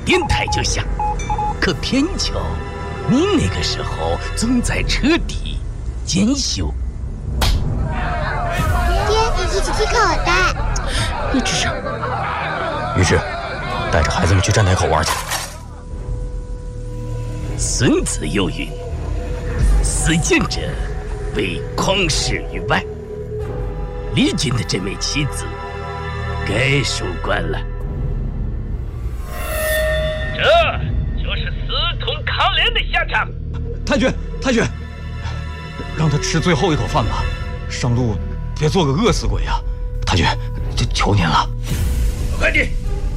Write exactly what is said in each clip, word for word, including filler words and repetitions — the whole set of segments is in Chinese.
电台就响。可偏巧你那个时候总在车底检修。 爹，一起踢口袋。 别吱声。于是，带着孩子们去站台口玩去。 孙子有云：“思见者为旷世于外。”李军的这枚棋子该收官了。这就是私通康廉的下场。 太君，太君，让他吃最后一口饭吧，上路别做个饿死鬼啊！太君，就求您了。 快点！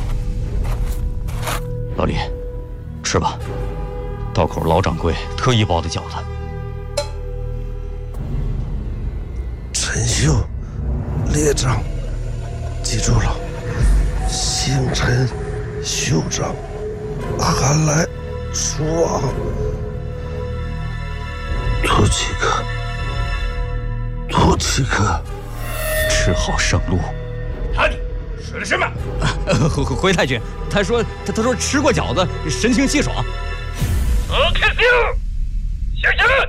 老李，吃吧，道口老掌柜特意包的饺子。 陈秀，列长，记住了，姓陈，袖长，寒来暑往，吐气客，吐气客， 吃好生路。 好的，说了什么？ 回回太君，他说他他说吃过饺子，神清气爽。 我开始，下下来。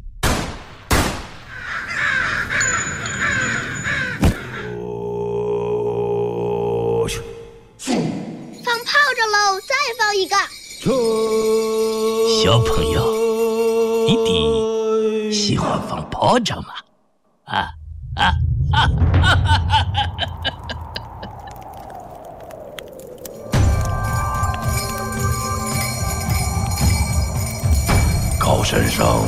放炮仗喽！再放一个。 小朋友，你的喜欢放炮仗吗？啊啊啊！哈哈哈哈！ 高山上